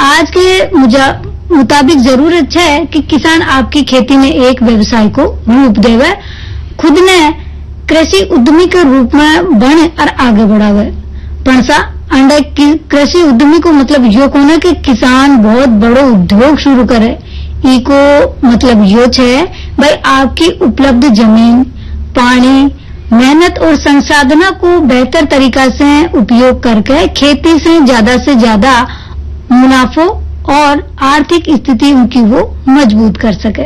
आज के मुताबिक जरूरत है कि किसान आपकी खेती में एक व्यवसाय को रूप देवे, खुद ने कृषि उद्यमी के रूप में बने और आगे बढ़ावे। पंसा अंडे कृषि उद्यमी को मतलब यो कोने कि किसान बहुत बड़ो उद्योग शुरू करे। इको मतलब यो छे भाई आपकी उपलब्ध जमीन, पानी, मेहनत और संसाधना को बेहतर तरीका से उपयोग करके खेती से ज्यादा मुनाफो और आर्थिक स्थिति उनकी वो मजबूत कर सके।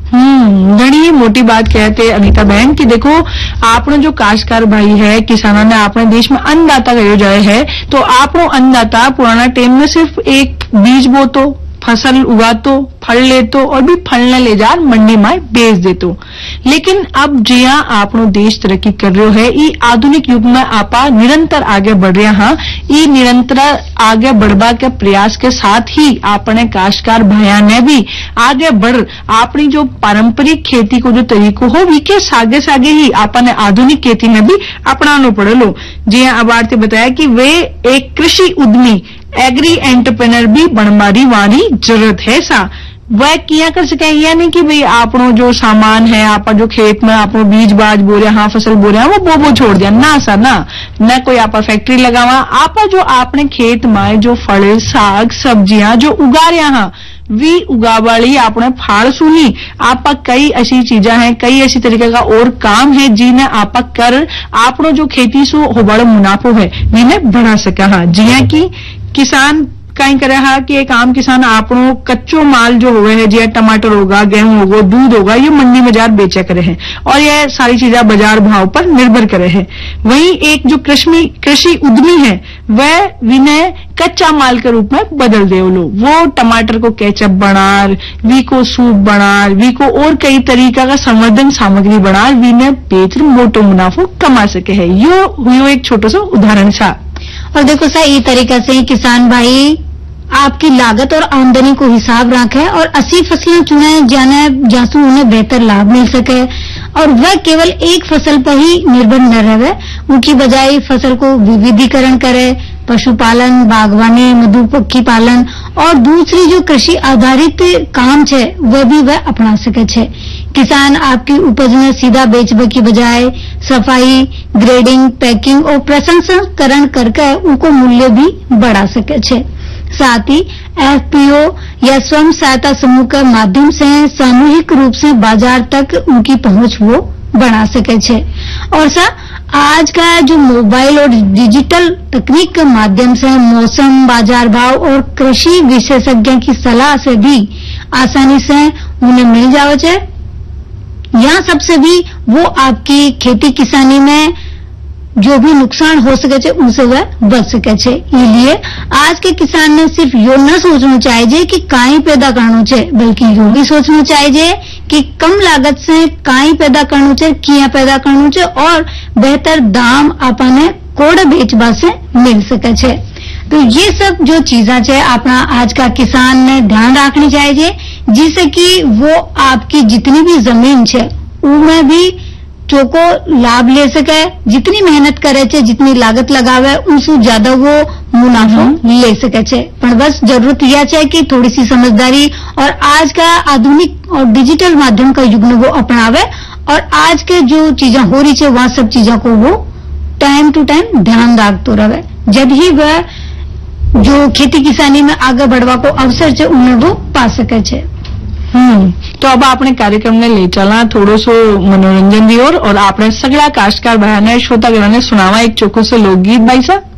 घणी मोटी बात कहते अनीता बहन कि देखो आपनो जो काश्तकार भाई है, किसानों ने अपने देश में अन्नदाता कहो जाए है, तो आपनो अन्नदाता पुराना टाइम में सिर्फ एक बीज बोतो, फसल उगातो, फल लेतो और भी फल न ले जा मंडी में बेच देतो। लेकिन अब जिया आपनो देश तरक्की कर रहे है, ई आधुनिक युग में आपा निरंतर आगे बढ़ रहा हाँ। ई निरंतर आगे बढ़वा के प्रयास के साथ ही आपने काश्तकार भाइया ने भी आगे बढ़ अपनी जो पारंपरिक खेती को जो तरीको हो वीके सागे सागे ही आपने आधुनिक खेती में भी अपनानो पड़ेलो। जिया अब आरती बताया कि वे एक कृषि उद्यमी एग्री एंटरप्रेन्योर भी बनवारी वाली जरूरत है सा। वह किया कर सके, यानी कि भाई आपनो जो सामान है, आप जो खेत में आपनो बीज बाज बो रहा, फसल बो रहा, वो बो छोड़ दिया ना सा ना कोई आप फैक्ट्री लगावा। आप जो आपने खेत में जो फल साग सब्जियां जो उगा रहा वी उगावाली आपने फाड़ सुनी। आप कई ऐसी चीजें हैं, कई ऐसी तरीके का और काम है जिन्हें आप कर आपनो जो खेती सो हो बड़ा मुनाफो है जिन्हें बढ़ा सका। हाँ जिया की किसान कहीं करे हा कि एक आम किसान आपनो कच्चो माल जो हुए है, जिया टमाटर होगा, गेहूं होगा, दूध होगा, ये मंडी में जार बेचा करे हैं और ये सारी चीजें बाजार भाव पर निर्भर करे हैं। वहीं एक जो कृषि उद्यमी है वह विनय कच्चा माल के रूप में बदल दे वो टमाटर को केचप बनार, वी को सूप बनार, वी को और कई तरीका का संवर्धन सामग्री बनार, विनय बेच मोटो मुनाफो कमा सके है। यो एक छोटा सा उदाहरण था। और देखो सही तरीके से किसान भाई आपकी लागत और आमदनी को हिसाब रखे और ऐसी फसलें चुने जाने जासू उन्हें बेहतर लाभ मिल सके और वह केवल एक फसल पर ही निर्भर न रहे, उनकी बजाय फसल को विविधीकरण करे, पशुपालन, बागवानी, मधुमक्खी पालन और दूसरी जो कृषि आधारित काम छे वह भी वह अपना सके छे। किसान आपकी उपज में सीधा बेचने की बजाय सफाई, ग्रेडिंग, पैकिंग और प्रसंस्करण करके उनको मूल्य भी बढ़ा सके छे। साथ ही एफपीओ या स्वयं सहायता समूह के माध्यम से सामूहिक रूप से बाजार तक उनकी पहुंच वो बढ़ा सके छे। और आज का जो मोबाइल और डिजिटल तकनीक के माध्यम से मौसम, बाजार भाव और कृषि विशेषज्ञ की सलाह से भी आसानी से उन्हें मिल जावे छे। यहाँ सबसे भी वो आपकी खेती किसानी में जो भी नुकसान हो सके उनसे वह बच सके। इसलिए आज के किसान ने सिर्फ यो न सोचना चाहिए कि काई पैदा करना चाहिए, बल्कि यो भी सोचना चाहिए कि कम लागत से काई पैदा करना चाहिए, किया पैदा करना चाहिए और बेहतर दाम अपने कोड़े बेचबा से मिल सके। तो ये सब जो चीजें है अपना आज का किसान ने ध्यान रखनी चाहिए, जिससे कि वो आपकी जितनी भी जमीन है उनमें भी चोको लाभ ले सके। जितनी मेहनत करे छे, जितनी लागत लगावे उससे ज्यादा वो मुनाफो ले सके छे। पर बस जरूरत यह है कि थोड़ी सी समझदारी और आज का आधुनिक और डिजिटल माध्यम का युग में वो अपनावे और आज के जो चीजें हो रही है वहां सब चीजों को वो टाइम टू टाइम ध्यान रखते रहे, जब ही वह जो खेती किसानी में आगे बढ़वा को अवसर है उन्हें वो पा सके छे। तो अब आपने कार्यक्रम ने ले चला थोड़ो सो मनोरंजन दी और आपने सगड़ा काश्तकार भाई ने श्रोतागण ने सुनावा एक चोखो सो लोकगीत भाई साहब।